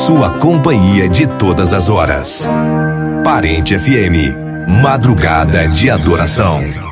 sua companhia de todas as horas. Parente FM, madrugada de adoração.